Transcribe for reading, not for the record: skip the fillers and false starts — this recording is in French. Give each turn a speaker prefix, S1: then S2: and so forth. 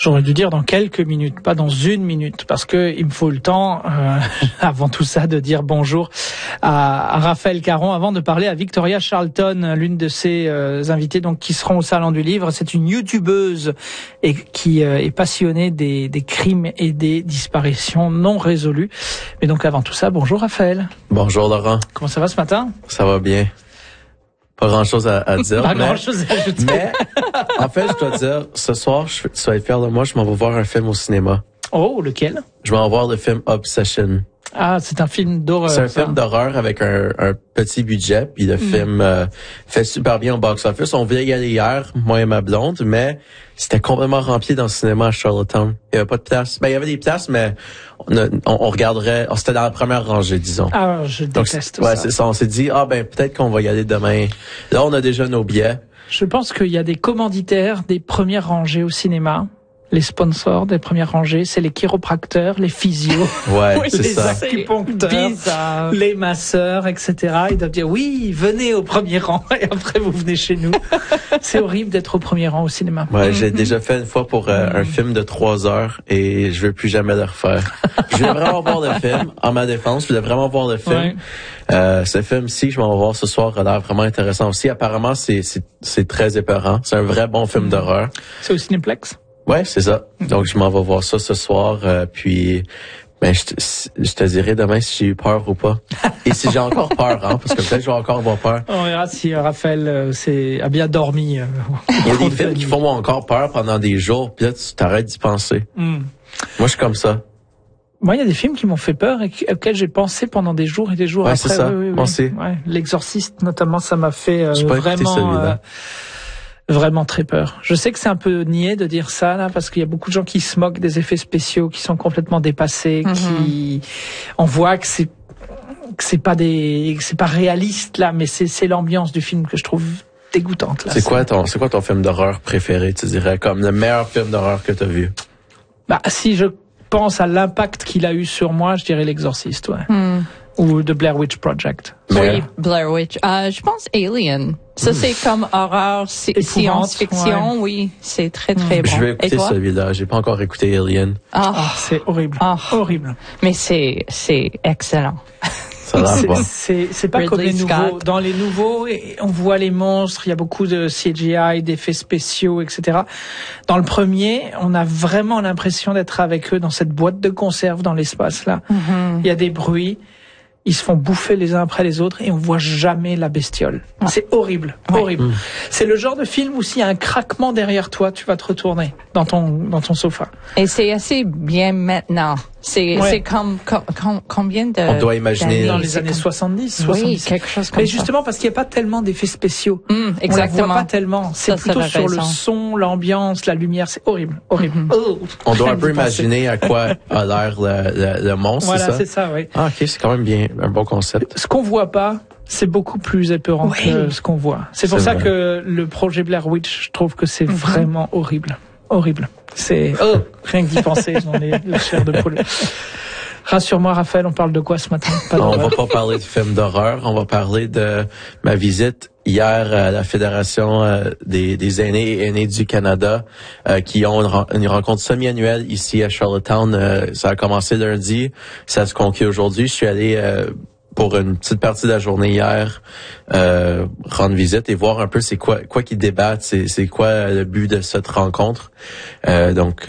S1: J'aurais dû dire dans quelques minutes, pas dans une minute, parce que il me faut le temps, avant tout ça, de dire bonjour à Raphaël Caron, avant de parler à Victoria Charlton, l'une de ses invitées, donc qui seront au Salon du Livre. C'est une youtubeuse et qui est passionnée des crimes et des disparitions non résolues. Mais donc avant tout ça, bonjour Raphaël.
S2: Bonjour Laurent.
S1: Comment ça va ce matin?
S2: Ça va bien. Pas grand-chose à dire.
S1: Pas grand-chose à ajouter.
S2: Mais, en fait, je dois dire, ce soir, tu vas être fier de moi, je m'en vais voir un film au cinéma.
S1: Oh, lequel?
S2: Je vais en voir le film Obsession.
S1: Ah, c'est un film d'horreur.
S2: C'est un film d'horreur avec un petit budget, puis le film fait super bien au box-office. On voulait y aller hier, moi et ma blonde, mais c'était complètement rempli dans le cinéma à Charlottetown. Il y avait pas de place. Ben, il y avait des places, mais on regarderait. C'était dans la première rangée, disons.
S1: Ah, je déteste
S2: ça. Ouais,
S1: ça.
S2: c'est ça. On s'est dit, peut-être qu'on va y aller demain. Là, on a déjà nos billets.
S1: Je pense qu'il y a des commanditaires des premières rangées au cinéma. Les sponsors des premières rangées, c'est les chiropracteurs, les physios,
S2: ouais, c'est
S1: les
S2: ça.
S1: acupuncteurs, les masseurs, etc. Ils doivent dire oui, venez au premier rang et après vous venez chez nous. C'est horrible d'être au premier rang au cinéma.
S2: Ouais, j'ai déjà fait une fois pour un film de 3 heures et je veux plus jamais le refaire. Je voulais vraiment voir le film, en ma défense, je voulais vraiment voir le film. Ouais. Ce film-ci, je m'en vais voir ce soir, a l'air vraiment intéressant aussi. Apparemment, c'est très épeurant. C'est un vrai bon film d'horreur.
S1: C'est au Cinéplex?
S2: Ouais, c'est ça. Donc, je m'en vais voir ça ce soir, puis je te dirai demain si j'ai eu peur ou pas. Et si j'ai encore peur, parce que peut-être je vais encore avoir peur.
S1: On verra si Raphaël a bien dormi.
S2: Il y a des films qui font encore peur pendant des jours, puis là, tu t'arrêtes d'y penser. Moi, je suis comme ça.
S1: Moi, il y a des films qui m'ont fait peur et auxquels j'ai pensé pendant des jours et des jours après.
S2: C'est ça.
S1: Oui. Ouais. L'Exorciste, notamment, ça m'a fait vraiment très peur. Je sais que c'est un peu niais de dire ça là, parce qu'il y a beaucoup de gens qui se moquent des effets spéciaux, qui sont complètement dépassés, on voit que c'est pas réaliste là, mais c'est l'ambiance du film que je trouve dégoûtante là.
S2: C'est quoi ton film d'horreur préféré, tu dirais, comme le meilleur film d'horreur que t'as vu? Bah,
S1: si je pense à l'impact qu'il a eu sur moi, je dirais l'Exorciste, ouais. Ou The Blair Witch Project.
S3: Oui, Blair Witch. Je pense Alien. Ça, c'est comme horreur, science-fiction, oui. C'est très, très bon.
S2: Je vais écouter celui-là. J'ai pas encore écouté Alien.
S1: C'est horrible. Horrible.
S3: Mais c'est excellent.
S1: C'est pas comme les nouveaux. Dans les nouveaux, on voit les monstres, il y a beaucoup de CGI, d'effets spéciaux, etc. Dans le premier, on a vraiment l'impression d'être avec eux dans cette boîte de conserve dans l'espace, là. Il y a des bruits. Ils se font bouffer les uns après les autres et on voit jamais la bestiole. C'est horrible, horrible. C'est le genre de film où s'il y a un craquement derrière toi, tu vas te retourner dans ton sofa.
S3: Et c'est assez bien maintenant. C'est comme combien de...
S2: On doit imaginer...
S1: Dans les années 70.
S3: Oui, quelque chose comme ça.
S1: Mais justement parce qu'il n'y a pas tellement d'effets spéciaux.
S3: Exactement.
S1: On la voit pas tellement. C'est plutôt sur le son, l'ambiance, la lumière. C'est horrible, horrible.
S2: On doit un peu imaginer à quoi a l'air le monstre,
S1: voilà, c'est ça, oui.
S2: Ah, ok, c'est quand même bien, un bon concept.
S1: Ce qu'on voit pas, c'est beaucoup plus épeurant que ce qu'on voit. C'est pour ça que le projet Blair Witch, je trouve que c'est vraiment horrible. Horrible. C'est rien que d'y penser, j'en ai la chair de poule. Rassure-moi, Raphaël, on parle de quoi ce matin?
S2: On va pas parler de film d'horreur, on va parler de ma visite hier à la Fédération des aînés et aînés du Canada qui ont une rencontre semi-annuelle ici à Charlottetown. Ça a commencé lundi, ça se conclut aujourd'hui. Je suis allé pour une petite partie de la journée hier, rendre visite et voir un peu c'est quoi qu'ils débattent, c'est quoi le but de cette rencontre. Donc